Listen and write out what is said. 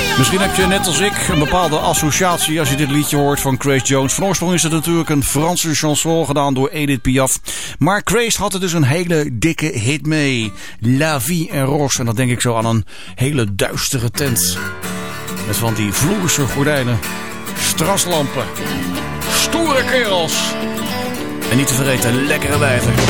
Misschien heb je net als ik een bepaalde associatie als je dit liedje hoort van Grace Jones. Van oorsprong is het natuurlijk een Franse chanson gedaan door Edith Piaf. Maar Grace had er dus een hele dikke hit mee. La Vie en Rose. En dan denk ik zo aan een hele duistere tent. Met van die vloerse gordijnen. Straslampen. Stoere kerels. En niet te vergeten lekkere wijven.